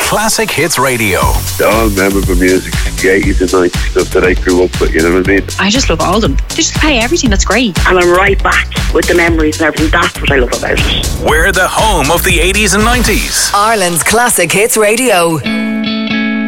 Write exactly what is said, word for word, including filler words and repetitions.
Classic Hits Radio. All memorable music, the eighties and nineties stuff that I grew up with, you know what I mean? I just love all of them. They just play everything, that's great. And I'm right back with the memories and everything. That's what I love about it. We're the home of the eighties and nineties. Ireland's Classic Hits Radio.